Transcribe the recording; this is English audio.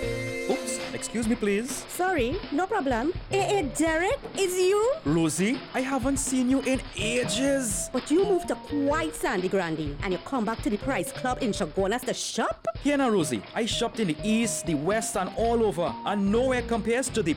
Oops, excuse me, please. Sorry, no problem. Derek, is you? Rosie, I haven't seen you in ages. But you moved to quite Sandy Grande, and you come back to the Price Club in Chaguanas to shop? Here now, Rosie, I shopped in the east, the west, and all over, and nowhere compares to the